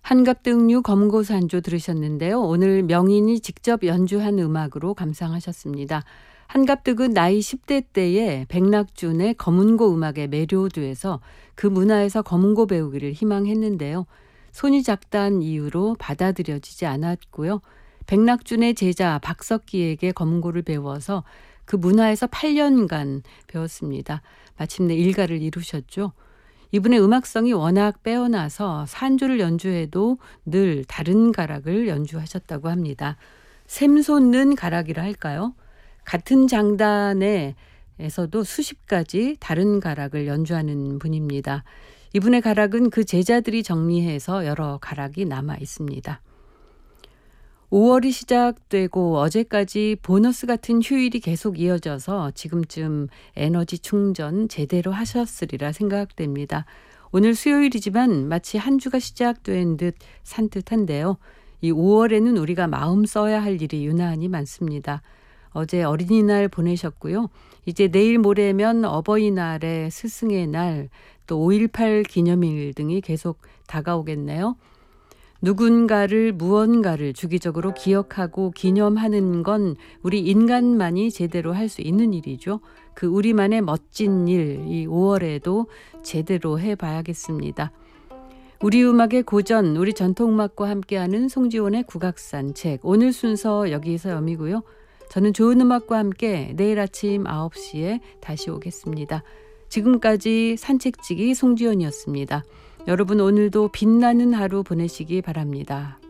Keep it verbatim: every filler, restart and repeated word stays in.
한갑등류 검고산조 들으셨는데요. 오늘 명인이 직접 연주한 음악으로 감상하셨습니다. 한갑득은 나이 십 대 때에 백낙준의 검은고 음악에 매료돼서 그 문화에서 검은고 배우기를 희망했는데요. 손이 작다는 이유로 받아들여지지 않았고요. 백낙준의 제자 박석기에게 검은고를 배워서 그 문화에서 팔 년간 배웠습니다. 마침내 일가를 이루셨죠. 이분의 음악성이 워낙 빼어나서 산조를 연주해도 늘 다른 가락을 연주하셨다고 합니다. 샘솟는 가락이라 할까요? 같은 장단에서도 수십 가지 다른 가락을 연주하는 분입니다. 이분의 가락은 그 제자들이 정리해서 여러 가락이 남아 있습니다. 오월이 시작되고 어제까지 보너스 같은 휴일이 계속 이어져서 지금쯤 에너지 충전 제대로 하셨으리라 생각됩니다. 오늘 수요일이지만 마치 한 주가 시작된 듯 산뜻한데요. 이 오월에는 우리가 마음 써야 할 일이 유난히 많습니다. 어제 어린이날 보내셨고요. 이제 내일 모레면 어버이날에 스승의 날, 또 오일팔 기념일 등이 계속 다가오겠네요. 누군가를 무언가를 주기적으로 기억하고 기념하는 건 우리 인간만이 제대로 할 수 있는 일이죠. 그 우리만의 멋진 일, 이 오월에도 제대로 해봐야겠습니다. 우리 음악의 고전, 우리 전통음악과 함께하는 송지원의 국악산 책, 오늘 순서 여기서 여미고요. 저는 좋은 음악과 함께 내일 아침 아홉 시에 다시 오겠습니다. 지금까지 산책지기 송지연이었습니다. 여러분 오늘도 빛나는 하루 보내시기 바랍니다.